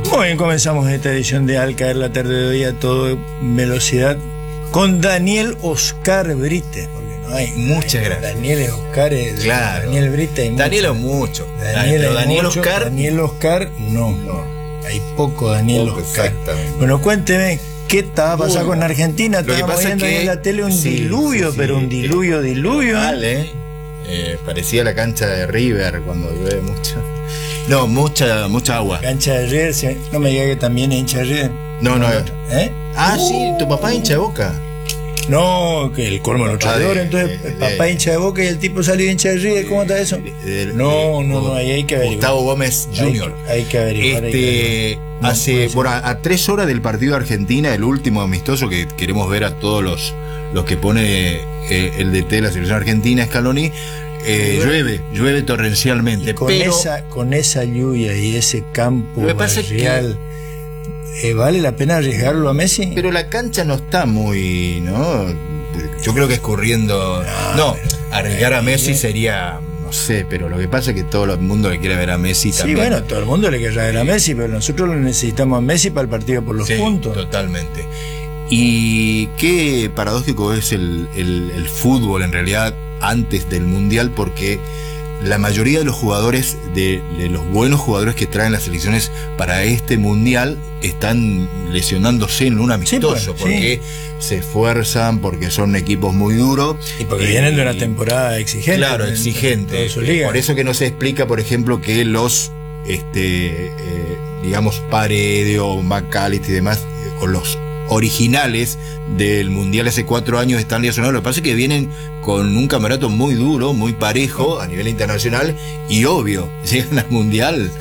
Muy bien, comenzamos esta edición de Al Caer la Tarde de hoy a toda velocidad con Daniel Oscar Brite, porque no hay muchas gracias. Daniel Oscar, claro. Daniel Brite hay Daniel es mucho. Daniel Oscar. Daniel Oscar, no. Hay poco Daniel Oscar. Exactamente. Bueno, cuénteme, ¿qué estaba pasando con Argentina? Lo que Estábamos pasa viendo es que ahí en la tele un diluvio, pero un diluvio. Vale. Parecía la cancha de River cuando llueve mucho. No, mucha agua. Cancha de River, no me diga que también es hincha de River. No. ¿Eh? Sí, tu papá es hincha de Boca. No, que el colmo de los traidores, entonces papá hincha de Boca y el tipo salió hincha de River, ¿cómo está eso? No, ahí hay que averiguar. Gustavo Gómez Jr. Hay que averiguar. A 3 horas del partido de Argentina, el último amistoso que queremos ver a todos los que pone el DT de la selección argentina, Scaloni, llueve torrencialmente. Con esa lluvia y ese campo real, ¿vale la pena arriesgarlo a Messi? Pero la cancha no está muy, ¿no? Yo creo que escurriendo. Arriesgar a Messi sería, no sé, pero lo que pasa es que todo el mundo le quiere ver a Messi también. Sí, bueno, todo el mundo le quiere ver a Messi, pero nosotros lo necesitamos a Messi para el partido por los puntos. Totalmente. Y qué paradójico es el fútbol en realidad antes del Mundial, porque la mayoría de los jugadores, de los buenos jugadores que traen las selecciones para este Mundial, están lesionándose en un amistoso, porque se esfuerzan, porque son equipos muy duros. Y porque vienen de una temporada exigente. Claro, exigente. Por eso que no se explica, por ejemplo, que los, digamos, Paredes o McAllister y demás, o los originales del Mundial hace 4 años están lesionados. Lo que pasa es que vienen con un campeonato muy duro, muy parejo a nivel internacional, y obvio, llegan al Mundial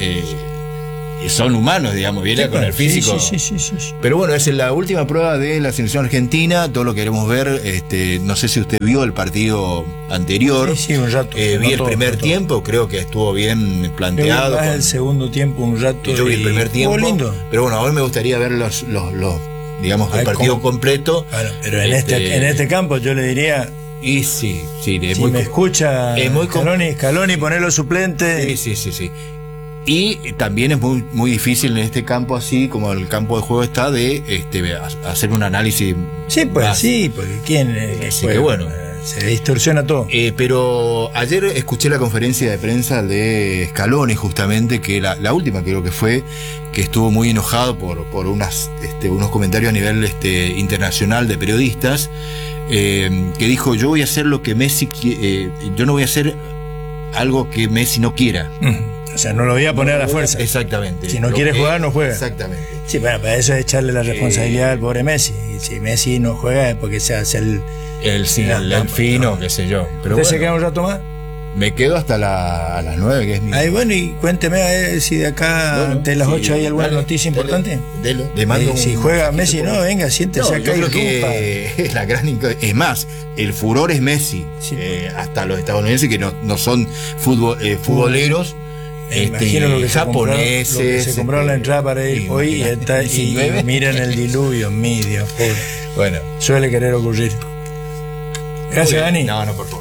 y son humanos, digamos, vienen con el físico. Sí. Pero bueno, esa es la última prueba de la selección argentina, todo lo que queremos ver. No sé si usted vio el partido anterior. Sí, un rato. Vi el primer tiempo, creo que estuvo bien planteado. Yo vi el segundo tiempo un rato. Yo vi el primer tiempo. Lindo. Pero bueno, ahora me gustaría ver los digamos, el partido completo. Claro, pero en este campo yo le diría. Y sí, si me escucha Scaloni, ponerlo suplente. Sí. Y también es muy difícil en este campo, así como el campo de juego está, de hacer un análisis. Sí, pues porque quién que bueno, se distorsiona todo. Pero ayer escuché la conferencia de prensa de Scaloni, justamente, que la última creo que fue, que estuvo muy enojado por unos comentarios a nivel internacional de periodistas, que dijo: yo voy a hacer lo que Messi yo no voy a hacer algo que Messi no quiera. O sea, no lo voy a poner a la fuerza. Exactamente. Si no quiere jugar, no juega. Exactamente. Sí, bueno, para eso es echarle la responsabilidad al pobre Messi. Y si Messi no juega es porque se hace el fino, qué sé yo. Pero ¿usted se queda un rato más? Me quedo hasta a las 9, que es mi... Bueno, y cuénteme a ver si de acá ante las 8 hay alguna noticia importante. Le mando si juega Messi, venga, siéntese acá y rumpa. Es la gran... Es más, el furor es Messi. Sí. Hasta los estadounidenses, que no son futboleros. Imagino lo que japoneses, se compraron la entrada para ir hoy y miran el diluvio, mi Dios. Bueno, suele querer ocurrir. Gracias, Dani. No, por favor.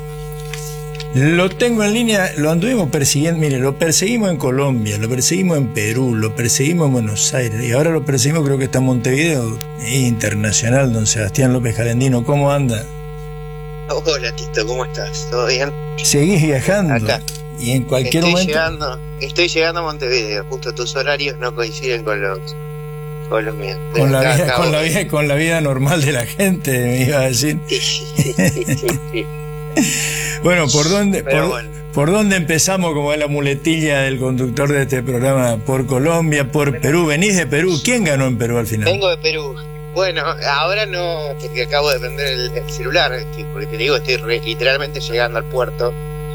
Lo tengo en línea, lo anduvimos persiguiendo. Mire, lo perseguimos en Colombia, lo perseguimos en Perú, lo perseguimos en Buenos Aires y ahora lo perseguimos, creo que está en Montevideo. Internacional, don Sebastián López Calendino. ¿Cómo anda? Hola, Tito, ¿cómo estás? ¿Todo bien? ¿Seguís viajando? Acá. Y en cualquier momento. Estoy llegando a Montevideo. Justo tus horarios no coinciden con los míos. Con la vida normal de la gente, me iba a decir. Sí. Bueno, ¿por dónde empezamos como es la muletilla del conductor de este programa? ¿Por Colombia, por Perú? ¿Venís de Perú? ¿Quién ganó en Perú al final? Vengo de Perú. Bueno, ahora no, porque acabo de prender el celular, porque te digo, estoy literalmente llegando al puerto.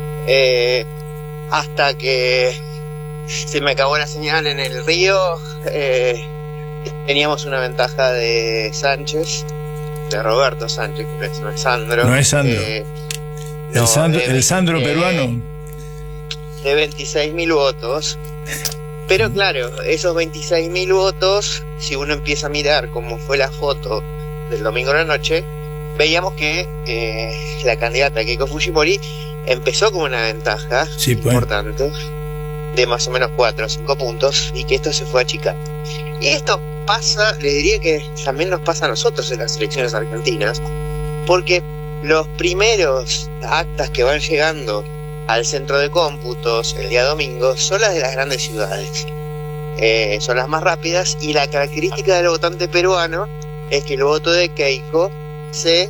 Hasta que se me acabó la señal en el río. Teníamos una ventaja de Sánchez, de Roberto Sánchez, no es Sandro. No es Sandro. El Sandro peruano. De 26.000 votos. Pero claro, esos 26.000 votos, si uno empieza a mirar cómo fue la foto del domingo a la noche, veíamos que la candidata Keiko Fujimori empezó con una ventaja importante. de más o menos 4 o 5 puntos, y que esto se fue a achicar. Y esto pasa, le diría que también nos pasa a nosotros en las elecciones argentinas, porque los primeros actas que van llegando al centro de cómputos el día domingo son las de las grandes ciudades, son las más rápidas, y la característica del votante peruano es que el voto de Keiko se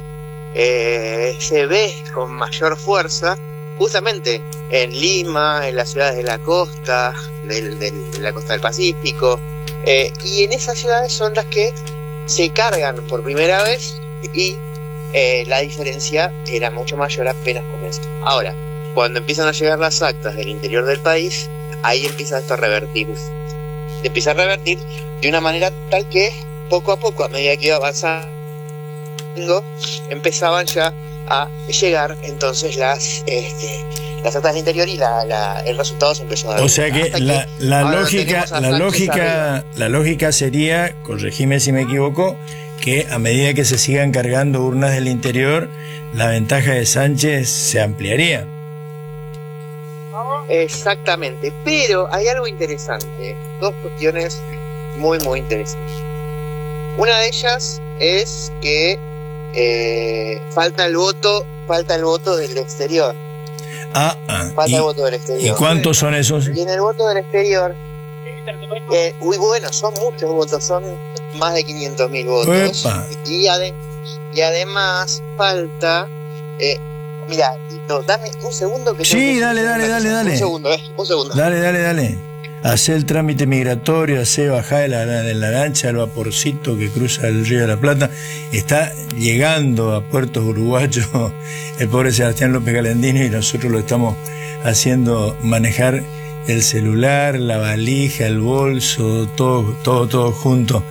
ve con mayor fuerza justamente en Lima, en las ciudades de la costa, de la costa del Pacífico, y en esas ciudades son las que se cargan por primera vez, y la diferencia era mucho mayor apenas comenzó. Ahora, cuando empiezan a llegar las actas del interior del país, ahí empieza esto a revertir. Empieza a revertir de una manera tal que poco a poco, a medida que iba avanzando, empezaban ya a llegar entonces las actas del interior, y el resultado se empezó a dar. O sea que la lógica sería, corregime si me equivoco, que a medida que se sigan cargando urnas del interior, la ventaja de Sánchez se ampliaría. Exactamente, pero hay algo interesante, dos cuestiones muy muy interesantes. Una de ellas es que falta el voto del exterior. Falta el voto del exterior. ¿Y cuántos son esos? Y en el voto del exterior, bueno, son muchos votos, son más de 500.000 votos. Y además falta, mira, dame un segundo que... Sí, dale. Un segundo. Dale. Hacé el trámite migratorio, bajá de la lancha, el vaporcito que cruza el Río de la Plata. Está llegando a puertos uruguayos el pobre Sebastián López Galandini, y nosotros lo estamos haciendo manejar el celular, la valija, el bolso, todo junto.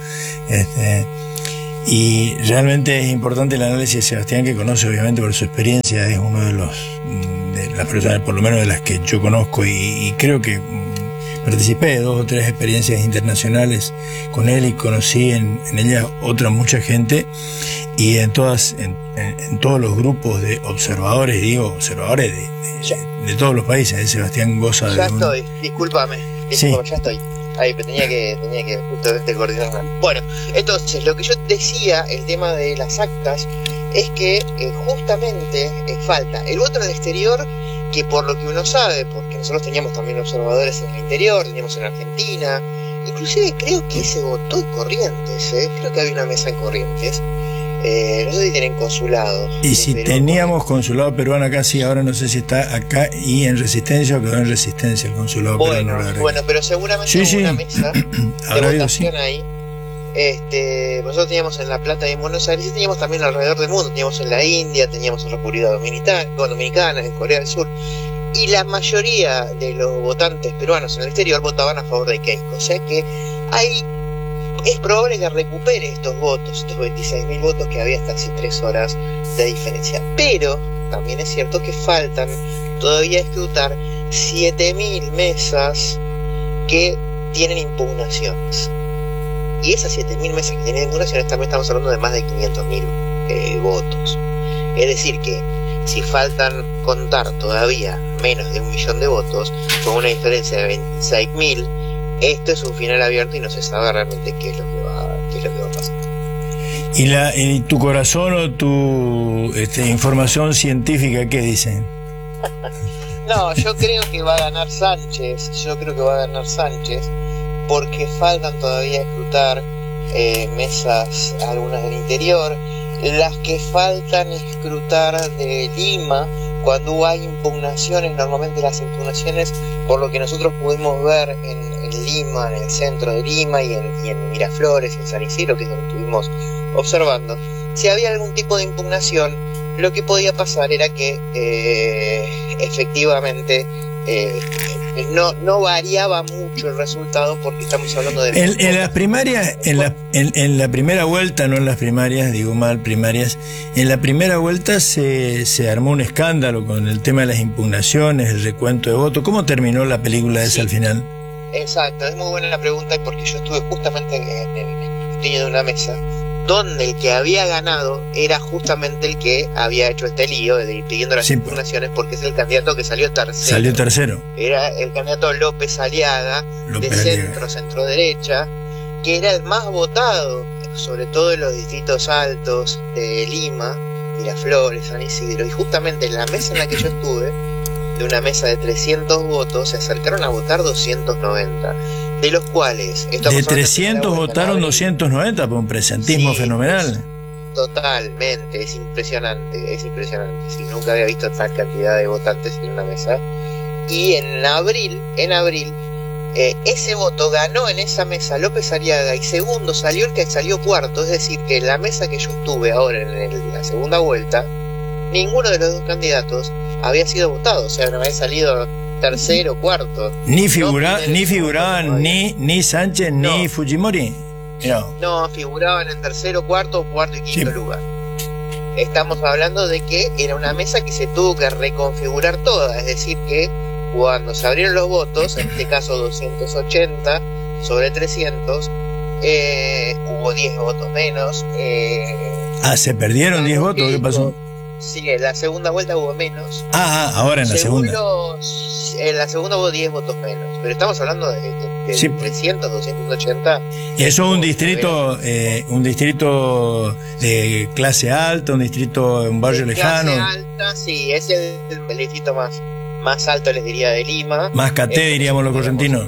Y realmente es importante el análisis de Sebastián, que conoce obviamente por su experiencia, es uno de las personas, por lo menos de las que yo conozco, y creo que participé de 2 o 3 experiencias internacionales con él, y conocí en ellas mucha gente, y en todos los grupos de observadores, de todos los países. Sebastián goza de... Discúlpame, sí. Ya estoy. Ahí tenía que justamente coordinar. Bueno, entonces lo que yo decía, el tema de las actas, es que justamente falta el voto en el exterior, que por lo que uno sabe, porque nosotros teníamos también observadores en el interior, teníamos en Argentina, inclusive creo que se votó en Corrientes, creo que había una mesa en Corrientes, no sé si tienen consulado. Y si Perú, teníamos consulado peruano acá, sí, ahora no sé si está acá y en Resistencia, o quedó en Resistencia el consulado peruano. Bueno, pero seguramente hubo una mesa de votación ahí. Nosotros teníamos en La Plata y en Buenos Aires, y teníamos también alrededor del mundo, teníamos en la India, teníamos en República Dominicana, en Corea del Sur, y la mayoría de los votantes peruanos en el exterior votaban a favor de Keiko. O sea que es probable que recupere estos votos, estos 26.000 votos que había hasta hace 3 horas de diferencia. Pero también es cierto que faltan todavía escrutar 7.000 mesas que tienen impugnaciones. Y esas 7.000 mesas que tienen impugnaciones, también estamos hablando de más de 500.000 votos. Es decir que si faltan contar todavía menos de 1 millón de votos, con una diferencia de 26.000, esto es un final abierto y no se sabe realmente qué es lo que va a pasar. ¿Y tu corazón o tu información científica qué dicen? No, yo creo que va a ganar Sánchez. Porque faltan todavía escrutar mesas, algunas del interior. Las que faltan escrutar de Lima, cuando hay impugnaciones, normalmente las impugnaciones, por lo que nosotros pudimos ver en Lima, en el centro de Lima, y en Miraflores, en San Isidro, que es donde estuvimos observando, si había algún tipo de impugnación, lo que podía pasar era que efectivamente no variaba mucho el resultado, porque estamos hablando de... En las primarias, en la primera vuelta, no en las primarias, digo mal, primarias, en la primera vuelta se armó un escándalo con el tema de las impugnaciones, el recuento de votos. ¿Cómo terminó la película esa al final? Exacto, es muy buena la pregunta, porque yo estuve justamente en el de una mesa donde el que había ganado era justamente el que había hecho este lío de impidiendo las impugnaciones, porque es el candidato que salió tercero. Era el candidato López Aliaga, centro derecha, que era el más votado, sobre todo en los distritos altos de Lima, Miraflores, San Isidro. Y justamente en la mesa en la que yo estuve, de una mesa de 300 votos, se acercaron a votar 290, de los cuales... De 300 votaron 290, por un presentismo fenomenal. Totalmente, es impresionante. Sí, nunca había visto tal cantidad de votantes en una mesa. Y en abril, ese voto ganó en esa mesa López Aliaga, y segundo salió el que salió cuarto. Es decir, que en la mesa que yo estuve ahora en la segunda vuelta, ninguno de los dos candidatos había sido votado, o sea, no había salido tercero, cuarto. Ni figuraban ni Sánchez ni Fujimori. No, figuraban en tercero, cuarto y quinto lugar. Estamos hablando de que era una mesa que se tuvo que reconfigurar toda, es decir que cuando se abrieron los votos, en este caso 280 sobre 300, hubo 10 votos menos. ¿Se perdieron 10 votos? ¿Qué pasó? Sí, en la segunda vuelta hubo menos. Ahora en la segunda. En la segunda hubo 10 votos menos. Pero estamos hablando de 300, 280. Y eso es un distrito de clase alta, un barrio lejano. Clase alta, sí, es el distrito más alto, les diría, de Lima. Más caté, diríamos los correntinos.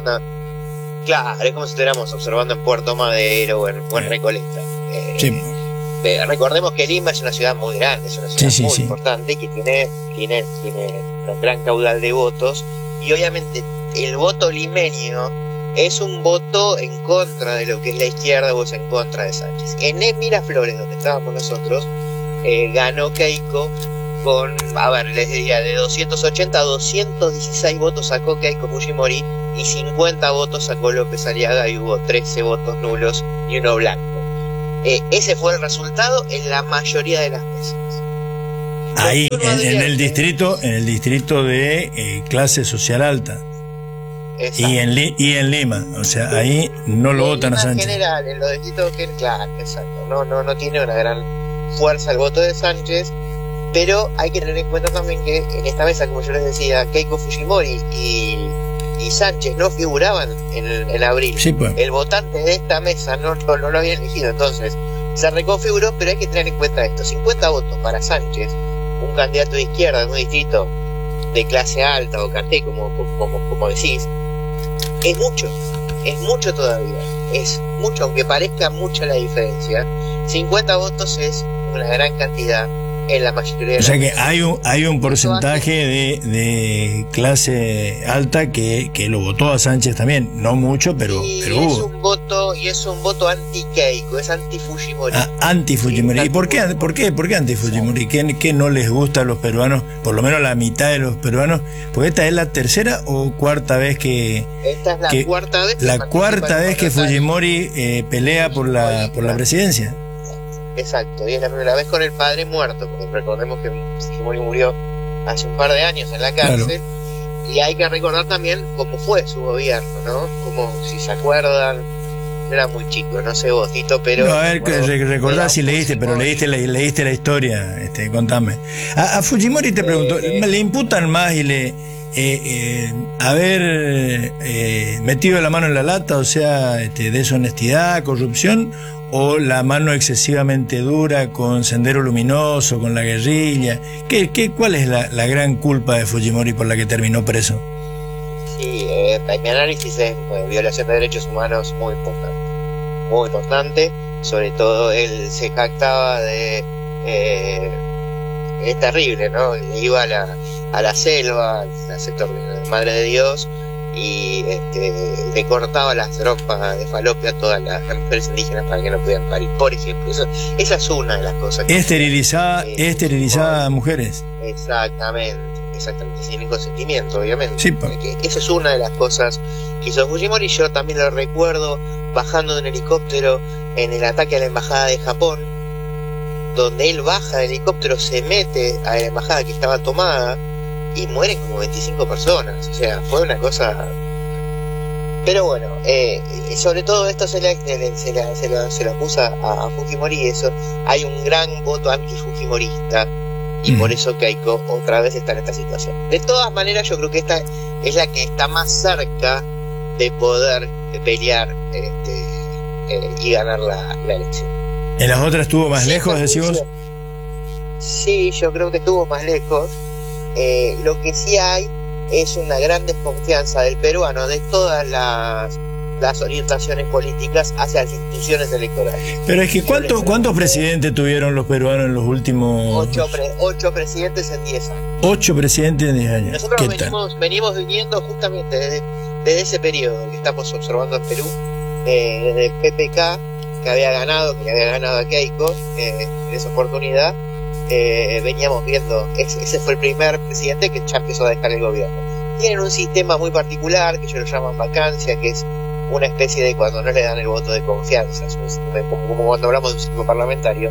Claro, es como si estuviéramos observando en Puerto Madero o en Recoleta. Recordemos que Lima es una ciudad muy grande, es una ciudad muy importante, que tiene un gran caudal de votos, y obviamente el voto limeño es un voto en contra de lo que es la izquierda, o es en contra de Sánchez. En Miraflores, donde estábamos nosotros, ganó Keiko con, les diría, de 280 a 216 votos sacó Keiko Fujimori, y 50 votos sacó López Aliaga, y hubo 13 votos nulos y uno blanco. Ese fue el resultado en la mayoría de las mesas. Ahí, en el distrito de clase social alta. Y en Lima, o sea, ahí no lo votan a Sánchez. En general, en los distritos que, claro, exacto, no tiene una gran fuerza el voto de Sánchez, pero hay que tener en cuenta también que en esta mesa, como yo les decía, Keiko Fujimori y Sánchez no figuraban en abril. Sí, pues. El votante de esta mesa no lo había elegido, entonces se reconfiguró, pero hay que tener en cuenta esto: 50 votos para Sánchez, un candidato de izquierda en un distrito de clase alta o carté, como decís, es mucho todavía, es mucho, aunque parezca mucha la diferencia. 50 votos es una gran cantidad en la mayoría de las. O sea que hay un porcentaje de clase alta que lo votó a Sánchez también, no mucho, pero hubo. Es un voto anti-Keiko, es anti-Fujimori. Anti-Fujimori. ¿Y por qué anti-Fujimori? ¿Qué no les gusta a los peruanos? Por lo menos la mitad de los peruanos. Porque esta es la tercera o cuarta vez que. Esta es la cuarta vez. La cuarta vez que Fujimori pelea por la presidencia. Exacto, y es la primera vez con el padre muerto, porque recordemos que Fujimori murió hace un par de años en la cárcel. Claro. Y hay que recordar también cómo fue su gobierno, ¿no? Como, si se acuerdan, era muy chico, no sé vos, Tito, pero... No, a ver, recordás si leíste, pero leíste la historia, contame. A Fujimori te pregunto, ¿le imputan más y haber metido la mano en la lata, o sea, deshonestidad, corrupción, o la mano excesivamente dura con Sendero Luminoso, con la guerrilla? ¿Cuál es la gran culpa de Fujimori por la que terminó preso? Sí, mi análisis es violación de derechos humanos muy importante. Sobre todo él se jactaba de... es terrible, ¿no? Iba a la selva, al sector de Madre de Dios, y le cortaba las trompas de falopio a todas las mujeres indígenas para que no pudieran parir, por ejemplo. Esa es una de las cosas que esterilizaba a mujeres. Exactamente, sin consentimiento, obviamente. Sí, esa es una de las cosas que hizo Fujimori. Yo también lo recuerdo bajando de un helicóptero en el ataque a la embajada de Japón, donde él baja del helicóptero, se mete a la embajada que estaba tomada, y mueren como 25 personas. O sea, fue una cosa Pero bueno, sobre todo esto se lo acusa a Fujimori y eso. Hay un gran voto anti-fujimorista y por eso Keiko otra vez está en esta situación. De todas maneras, yo creo que esta es la que está más cerca de poder pelear y ganar la elección. ¿En las otras estuvo más lejos, decimos? Sí, yo creo que estuvo más lejos. Lo que sí hay es una gran desconfianza del peruano de todas las orientaciones políticas hacia las instituciones electorales. Pero es que ¿cuántos presidentes tuvieron los peruanos en los últimos... 8 presidentes en 10 años. 8 presidentes en 10 años. Nosotros venimos viniendo justamente desde ese periodo que estamos observando en Perú, desde el PPK, que había ganado a Keiko en esa oportunidad. Veníamos viendo, ese fue el primer presidente que ya empezó a dejar el gobierno. Tienen un sistema muy particular que ellos lo llaman vacancia, que es una especie de cuando no le dan el voto de confianza, como cuando hablamos de un sistema parlamentario.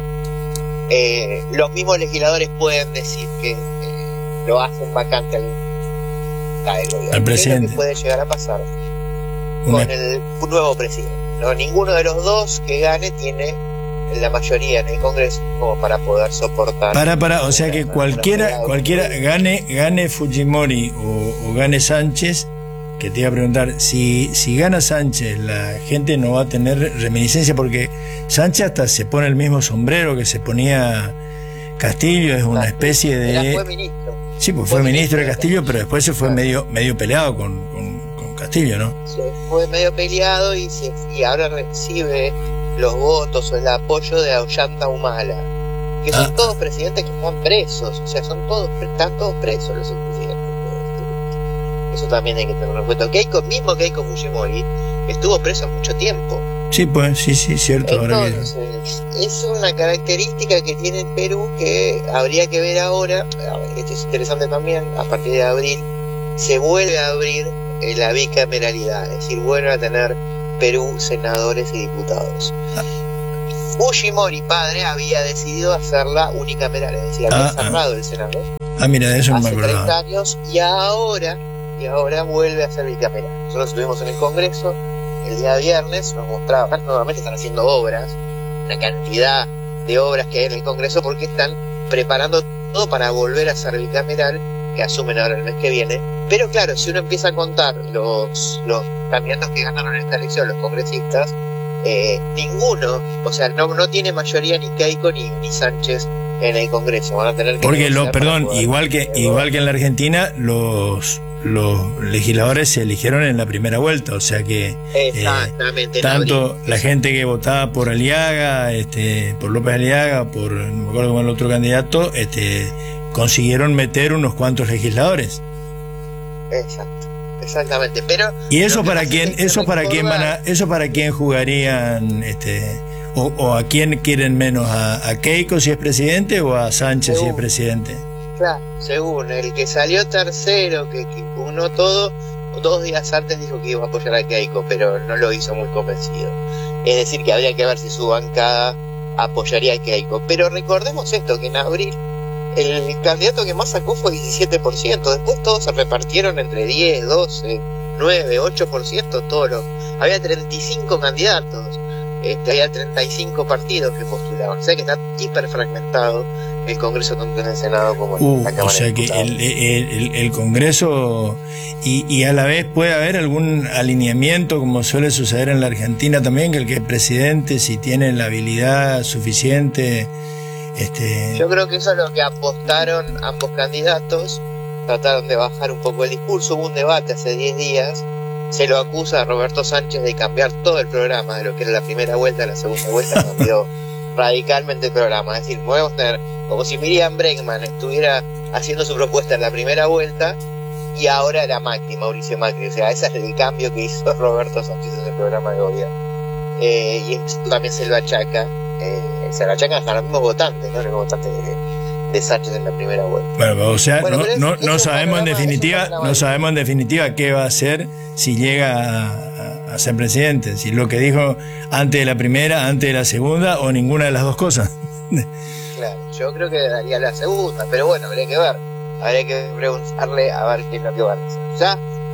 Los mismos legisladores pueden decir que lo hacen vacante al gobierno. Al presidente. ¿Qué es lo que puede llegar a pasar con el nuevo presidente? No, ninguno de los dos que gane tiene la mayoría en el Congreso como para poder soportar. O sea que cualquiera gane Fujimori o gane Sánchez, que te iba a preguntar, si gana Sánchez, la gente no va a tener reminiscencia, porque Sánchez hasta se pone el mismo sombrero que se ponía Castillo, es una especie de... Fue ministro. Sí, pues fue ministro de Castillo, pero después se fue medio peleado con Castillo, ¿no? Se fue medio peleado y ahora recibe los votos o el apoyo de Ollanta Humala, que son todos presidentes que están presos, o sea, están todos presos los presidentes. Eso también hay que tenerlo en cuenta. Keiko Fujimori estuvo preso mucho tiempo. Sí, pues, sí, cierto. Entonces, es una característica que tiene el Perú que habría que ver ahora. Esto es interesante también, a partir de abril se vuelve a abrir la bicameralidad, es decir, vuelve a tener Perú senadores y diputados. Fujimori padre había decidido hacerla unicameral, es decir, había cerrado el Senado. Mira, de eso no me hace acordaba. 30 años y ahora vuelve a ser bicameral. Nosotros estuvimos en el Congreso el día viernes, nos mostraban, nuevamente están haciendo obras, una cantidad de obras que hay en el Congreso porque están preparando todo para volver a ser bicameral, que asumen ahora el mes que viene. Pero claro, si uno empieza a contar los candidatos que ganaron en esta elección, los congresistas, ninguno, o sea, no tiene mayoría ni Keiko ni Sánchez en el Congreso. Van a tener que porque igual que en la Argentina, los legisladores se eligieron en la primera vuelta, o sea que exactamente, tanto la gente que votaba por Aliaga, por López Aliaga, por no me acuerdo con el otro candidato, consiguieron meter unos cuantos legisladores. Exactamente, pero ¿y eso para quién jugarían, o a quién quieren menos, a Keiko si es presidente o a Sánchez si es presidente? Claro, según el que salió tercero, que impugnó todo, 2 días antes dijo que iba a apoyar a Keiko, pero no lo hizo muy convencido. Es decir, que habría que ver si su bancada apoyaría a Keiko. Pero recordemos esto, que en abril el candidato que más sacó fue 17%, después todos se repartieron entre 10, 12, 9, 8%, había 35 candidatos, había 35 partidos que postulaban, o sea que está hiperfragmentado el Congreso, tanto en el Senado como en la Cámara. O sea que el Congreso, y a la vez puede haber algún alineamiento, como suele suceder en la Argentina también, que el que es presidente, si tiene la habilidad suficiente... Yo creo que eso es lo que apostaron ambos candidatos, trataron de bajar un poco el discurso. Hubo un debate hace 10 días, se lo acusa a Roberto Sánchez de cambiar todo el programa, de lo que era la primera vuelta a la segunda vuelta, cambió radicalmente el programa. Es decir, podemos tener como si Miriam Bregman estuviera haciendo su propuesta en la primera vuelta y ahora era Mauricio Macri, o sea, ese es el cambio que hizo Roberto Sánchez en el programa de gobierno. Y esto también se lo achaca. Se la achacan a los mismos votantes, ¿no? Los votantes de Sánchez en la primera vuelta. Bueno, o sea, no sabemos en definitiva qué va a hacer si llega a ser presidente, si lo que dijo antes de la primera, antes de la segunda o ninguna de las dos cosas. Claro, yo creo que daría la segunda, pero bueno, habría que ver, habría que preguntarle a ver qué es lo que van a hacer. Ya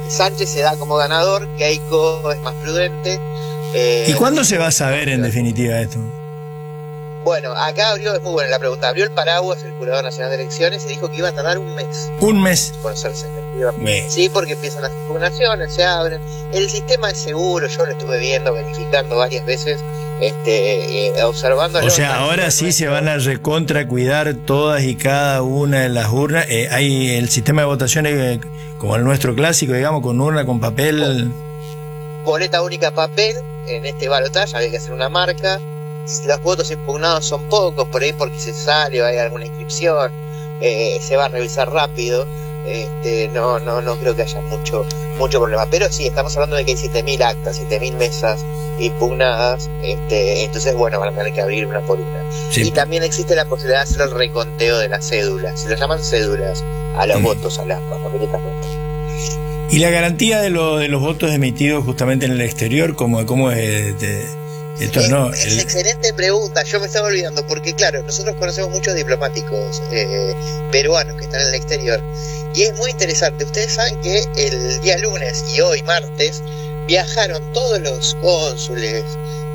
Sánchez se da como ganador, Keiko es más prudente. ¿Y cuándo se va a saber en definitiva esto? Bueno, acá abrió, es muy buena la pregunta, abrió el paraguas el Jurado Nacional de Elecciones y dijo que iba a tardar un mes. ¿Un mes? Conocerse. Sí, porque empiezan las impugnaciones, se abren. El sistema es seguro, yo lo estuve viendo, verificando varias veces, observando. O sea, ahora sí se van a recontra cuidar todas y cada una de las urnas. Hay el sistema de votaciones como el nuestro clásico, digamos, con urna, con papel. Boleta única, papel. En este balotaje había que hacer una marca. Los votos impugnados son pocos, por ahí porque se sale o hay alguna inscripción, se va a revisar rápido. No creo que haya mucho problema, pero sí, estamos hablando de que hay 7.000 actas, 7.000 mesas impugnadas, entonces bueno, van a tener que abrir una por una. Sí. Y también existe la posibilidad de hacer el reconteo de las cédulas, se lo llaman cédulas a los votos, a las papeletas. ¿Y la garantía de los votos emitidos justamente en el exterior, cómo es? Esto no, es excelente pregunta, yo me estaba olvidando, porque claro, nosotros conocemos muchos diplomáticos peruanos que están en el exterior, y es muy interesante. Ustedes saben que el día lunes y hoy martes viajaron todos los cónsules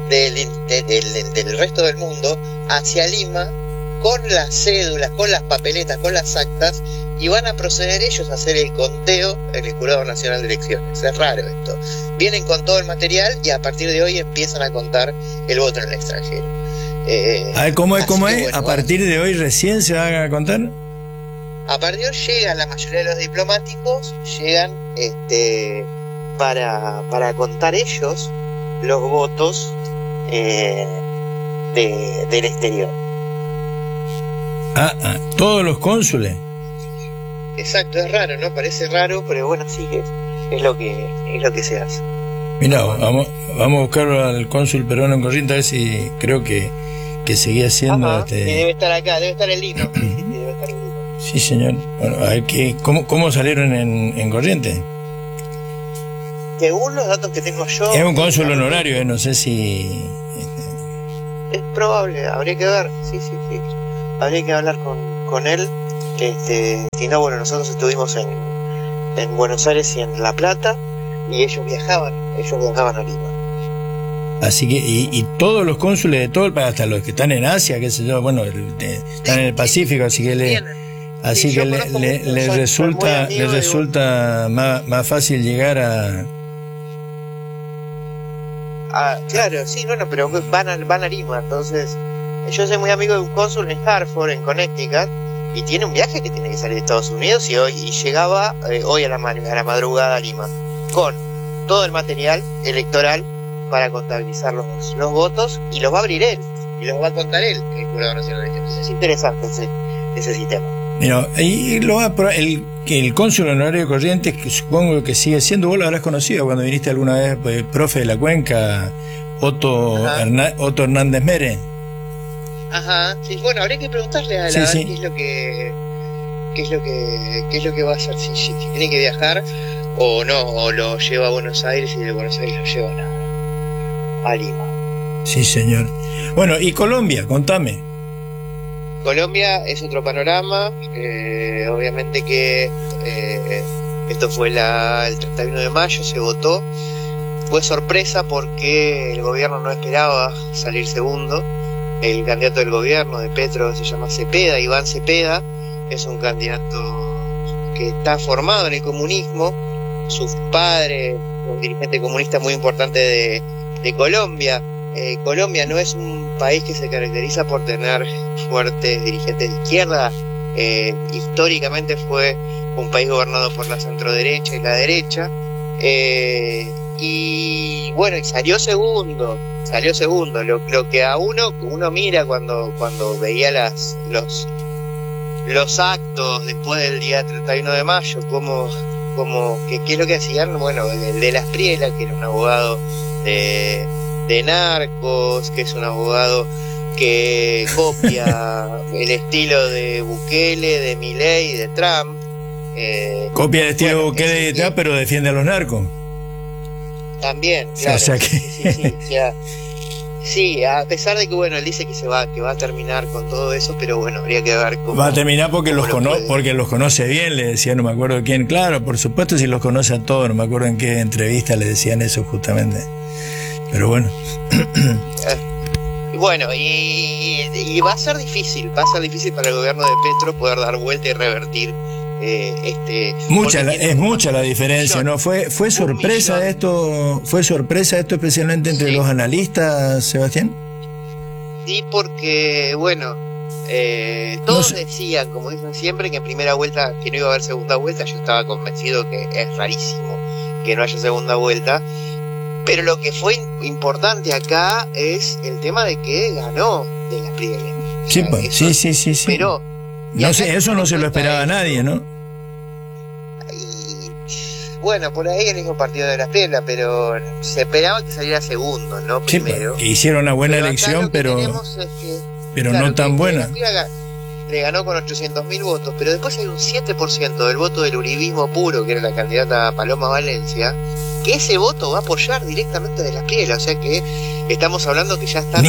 del resto del mundo hacia Lima con las cédulas, con las papeletas, con las actas, y van a proceder ellos a hacer el conteo en el Jurado Nacional de Elecciones. Es raro esto. Vienen con todo el material y a partir de hoy empiezan a contar el voto en el extranjero. A ver, ¿cómo es? Bueno, ¿A partir de hoy recién se van a contar? A partir de hoy llegan la mayoría de los diplomáticos, llegan para contar ellos los votos del exterior. Todos los cónsules. Exacto, es raro, ¿no? Parece raro, pero bueno, sí, es lo que se hace. Mirá, vamos a buscar al cónsul peruano en Corrientes, a ver si creo que seguía siendo... Que debe estar acá, debe estar en Lima. Sí, señor. Bueno, a ver, ¿cómo salieron en Corrientes? Según los datos que tengo yo... Es un cónsul honorario, no sé si... Es probable, habría que ver, sí. Habría que hablar con él. Si no, bueno, nosotros estuvimos en Buenos Aires y en La Plata, y ellos viajaban a Lima. Así que, y todos los cónsules de todo el país, hasta los que están en Asia, qué sé yo, bueno, están en el Pacífico, así que les resulta más fácil llegar a... Claro, sí, bueno, pero van a Lima. Entonces, yo soy muy amigo de un cónsul en Hartford, en Connecticut, y tiene un viaje que tiene que salir de Estados Unidos, y llegaba hoy a la madrugada a Lima con todo el material electoral para contabilizar los votos, y los va a abrir él y los va a contar él, el Jurado Nacional de Elecciones. Es interesante ese sistema. Mira, y el cónsul honorario de Corrientes, que supongo que sigue siendo, vos lo habrás conocido cuando viniste alguna vez, profe de la Cuenca, Otto Hernández Mere. Ajá, sí, bueno, habría que preguntarle a él sí. qué es lo que va a hacer, si tiene que viajar o no, o lo lleva a Buenos Aires y de Buenos Aires lo lleva a Lima. Sí, señor. Bueno, y Colombia, contame. Colombia es otro panorama, obviamente que esto fue el 31 de mayo, se votó, fue sorpresa porque el gobierno no esperaba salir segundo. El candidato del gobierno de Petro se llama Cepeda, Iván Cepeda, es un candidato que está formado en el comunismo. Su padre, un dirigente comunista muy importante de Colombia. Colombia no es un país que se caracteriza por tener fuertes dirigentes de izquierda. Históricamente fue un país gobernado por la centroderecha y la derecha. Y bueno, y salió segundo. Lo que a uno mira cuando veía los actos después del día 31 de mayo, ¿qué es lo que hacían? Bueno, el de Las Prielas, que era un abogado de narcos, que es un abogado que copia el estilo de Bukele, de Milei, de Trump. Copia el estilo de Bukele y de Trump, pero defiende a los narcos. También, claro. O sea que... Sí, Sí, a pesar de que bueno, él dice que va a terminar con todo eso, pero bueno, habría que ver cómo va a terminar porque porque los conoce bien, le decía, no me acuerdo quién, claro, por supuesto si los conoce a todos, no me acuerdo en qué entrevista le decían eso justamente. Pero bueno. Bueno, y va a ser difícil para el gobierno de Petro poder dar vuelta y revertir es mucha la diferencia, ¿no? Fue sorpresa esto especialmente entre los analistas, Sebastián. Sí, porque bueno, todos decían, como dicen siempre, que en primera vuelta, que no iba a haber segunda vuelta. Yo estaba convencido que es rarísimo que no haya segunda vuelta. Pero lo que fue importante acá es el tema de que ganó de las Priele. Sí. Pero no sé, eso no se lo esperaba a nadie, ¿no? Y, bueno, por ahí el mismo partido de las Priele, pero se esperaba que saliera segundo, no primero. Que hicieron una buena elección, pero no tan buena. Le ganó con 800.000 votos, pero después hay un 7% del voto del uribismo puro, que era la candidata Paloma Valencia, que ese voto va a apoyar directamente de las Priele. O sea que estamos hablando que ya están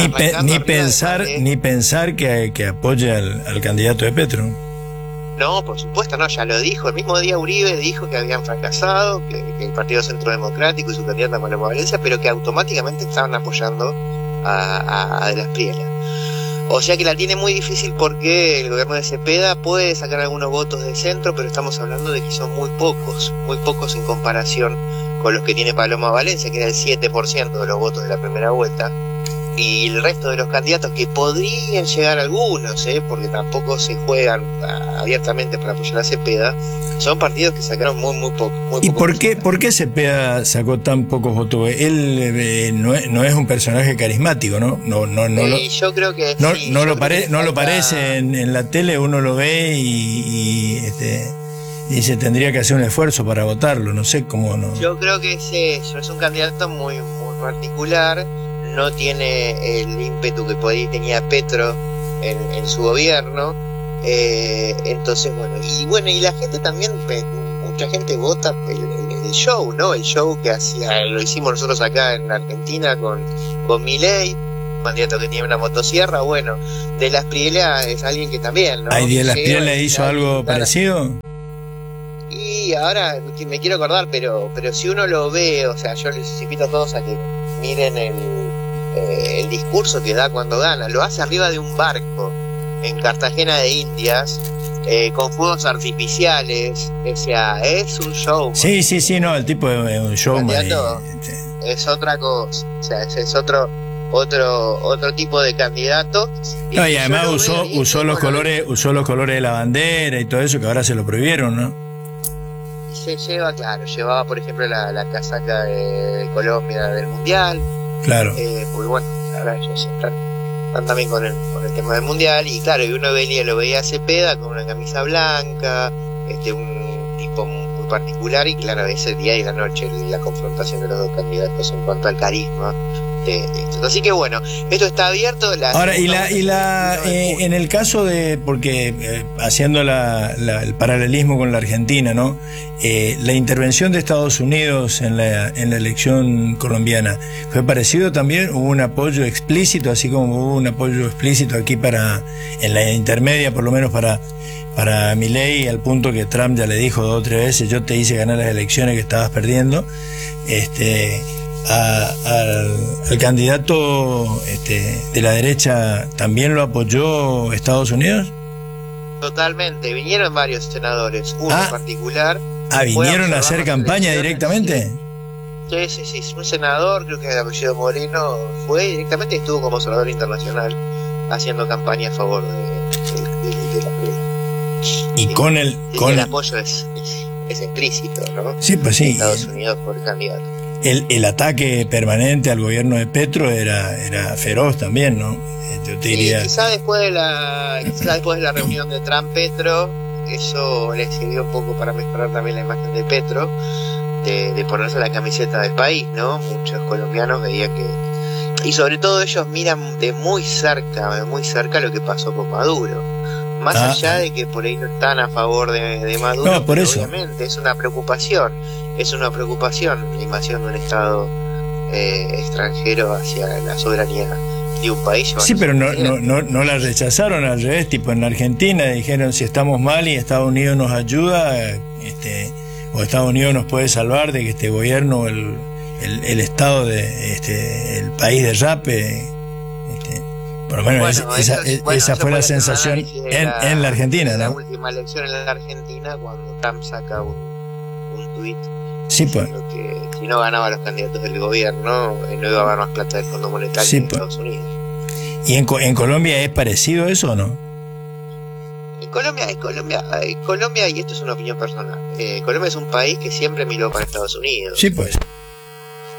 ni pensar que apoye al candidato de Petro. No, por supuesto, no, ya lo dijo. El mismo día Uribe dijo que habían fracasado, que el Partido Centro Democrático y su candidata Paloma Valencia, pero que automáticamente estaban apoyando a de las Priele. O sea que la tiene muy difícil porque el gobierno de Cepeda puede sacar algunos votos del centro, pero estamos hablando de que son muy pocos en comparación con los que tiene Paloma Valencia, que era el 7% de los votos de la primera vuelta, y el resto de los candidatos, que podrían llegar algunos, porque tampoco se juegan abiertamente para apoyar a Cepeda, son partidos que sacaron muy poco. ¿Y por qué Cepeda sacó tan pocos votos? Él no es un personaje carismático, ¿no? Yo creo que no lo parece en la tele, uno lo ve y se tendría que hacer un esfuerzo para votarlo, no sé cómo no. Yo creo que es un candidato muy particular, no tiene el ímpetu que tenía Petro en su gobierno. Entonces y la gente también, mucha gente vota el show, ¿no? El show que lo hicimos nosotros acá en Argentina con Milei, un candidato que tiene una motosierra. Bueno, de las Priele es alguien que también, ¿no? ¿De las Priele hizo algo parecido? Y ahora me quiero acordar, pero si uno lo ve, o sea, yo les invito a todos a que miren el discurso que da cuando gana. Lo hace arriba de un barco en Cartagena de Indias, con fuegos artificiales. O sea, es un show. Sí, no, el tipo es un show. Es otra cosa, o sea, es otro tipo de candidato. No, y además usó los colores de la bandera y todo eso, que ahora se lo prohibieron, ¿no? Y llevaba por ejemplo la casaca de Colombia del Mundial. Claro. Porque bueno, ahora ellos están también con el tema del Mundial, y claro, y uno lo veía a Cepeda con una camisa blanca, un tipo muy particular, y claro, ese día y la noche la confrontación de los dos candidatos en cuanto al carisma de esto. Así que bueno, esto está abierto. Ahora, en el caso de, porque haciendo el paralelismo con la Argentina, ¿no? La intervención de Estados Unidos en la elección colombiana, ¿fue parecido también? ¿Hubo un apoyo explícito, así como hubo un apoyo explícito aquí en la intermedia, por lo menos para Milei, al punto que Trump ya le dijo 2 o 3 veces, yo te hice ganar las elecciones que estabas perdiendo? Al candidato de la derecha también lo apoyó Estados Unidos. Totalmente, vinieron varios senadores, uno en particular. ¿Vinieron a hacer campaña directamente? Sí, un senador, creo que de apellido Moreno, fue directamente y estuvo como senador internacional haciendo campaña a favor de la Priele. Y con el apoyo es explícito, ¿no? Sí, pues sí. Estados Unidos por el candidato. El ataque permanente al gobierno de Petro era feroz también, ¿no? Yo te diría... Quizá después de la reunión de Trump-Petro, eso le sirvió un poco para mejorar también la imagen de Petro, de ponerse la camiseta del país, ¿no? Muchos colombianos veían que... Y sobre todo ellos miran de muy cerca lo que pasó con Maduro. Más allá de que por ahí no están a favor de Maduro, no, por eso. Obviamente es una preocupación la invasión de un Estado extranjero hacia la soberanía de un país. Sí, pero no la rechazaron, al revés, tipo en la Argentina dijeron si estamos mal y Estados Unidos nos ayuda, o Estados Unidos nos puede salvar de que este gobierno, el estado de el país derrape. Por lo menos esa fue la sensación en la Argentina, ¿no? La última elección en la Argentina, cuando Trump saca un tuit. Sí, pues. Que si no ganaban los candidatos del gobierno, no iba a haber más plata del Fondo Monetario sí, en Estados Unidos. ¿Y en Colombia es parecido eso o no? En Colombia, y esto es una opinión personal, Colombia es un país que siempre miró para Estados Unidos. Sí, pues.